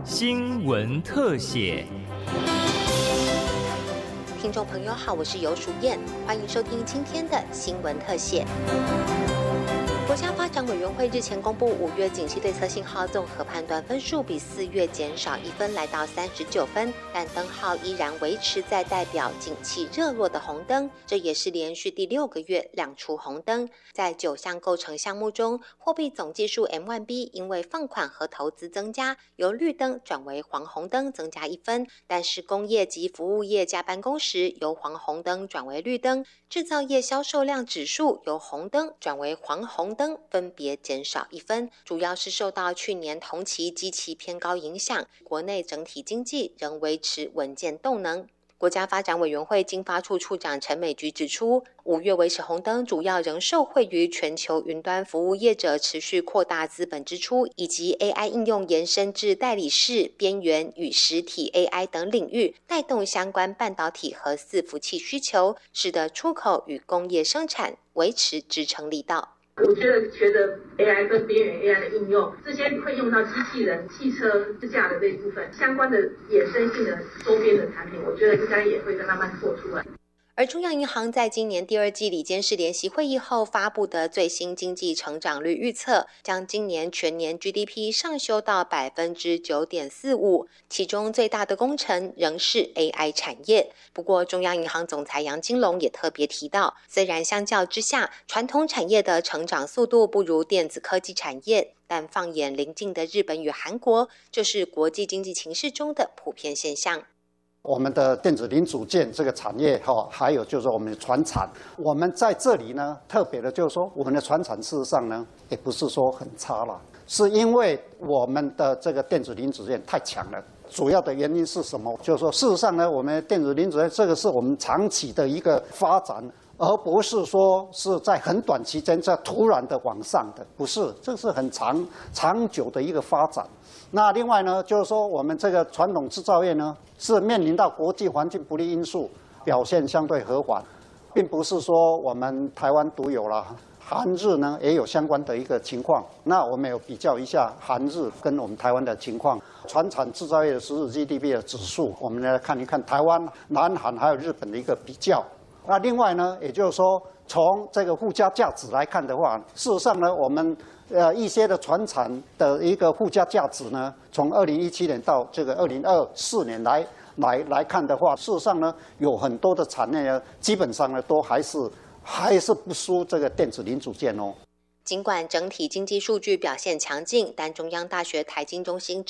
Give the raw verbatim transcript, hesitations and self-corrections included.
新闻特写。 听众朋友好，我是游淑燕，欢迎收听今天的新闻特写。国家发展委员会日前公布五月景气对策信号综合判断分数比四月减少一分，来到三十九分，但灯号依然维持在代表景气热络的红灯，这也是连续第六个月亮出红灯。在九项构成项目中，货币总计数 M 一 B 因为放款和投资增加，由绿灯转为黄红灯，增加一分，但是工业及服务业加班工时由黄红灯转为绿灯，制造业销售量指数由红灯转为黄红灯，分别减少一分，主要是受到去年同期基期偏高影响，国内整体经济仍维持稳健动能。国家发展委员会经发处处长陈美菊指出，五月维持红灯主要仍受惠于全球云端服务业者持续扩大资本支出，以及 A I 应用延伸至代理式、边缘与实体 A I 等领域，带动相关半导体和伺服器需求，使得出口与工业生产维持支撑力道。 我觉得随着 A I 跟边缘 A I 的应用，这些会用到机器人、汽车支架的这一部分相关的衍生性的周边的产品，我觉得应该也会慢慢做出来。 而中央银行在今年第二季理监事联席会议后发布的最新经济成长率预测，将今年全年 G D P 上修到 百分之九点四五， 其中最大的工程仍是 A I 产业。不过中央银行总裁杨金龙也特别提到，虽然相较之下传统产业的成长速度不如电子科技产业，但放眼邻近的日本与韩国，就是国际经济情势中的普遍现象。 我们的电子零组件这个产业哈，还有就是我们的传产，我们在这里呢，特别的就是说，我们的传产事实上呢，也不是说很差了，是因为我们的这个电子零组件太强了。主要的原因是什么？就是说，事实上呢，我们电子零组件这个是我们长期的一个发展，而不是说是在很短期间这突然的往上的，不是，这是很长长久的一个发展。那另外呢，就是说我们这个传统制造业呢，是面临到国际环境不利因素，表现相对和缓，并不是说我们台湾独有了，韩日呢也有相关的一个情况。那我们有比较一下韩日跟我们台湾的情况，传产制造业的十日 G D P 的指数，我们来看一看台湾、南韩还有日本的一个比较。那另外呢，也就是说，从这个附加价值来看的话，事实上呢，我们呃一些的传产的一个附加价值呢，从二零一七年到这个二零二四年来来来看的话，事实上呢，有很多的产业呢，基本上呢都还是还是不输这个电子零组件哦。 尽管整体经济数据表现强劲，但中央大学财经中心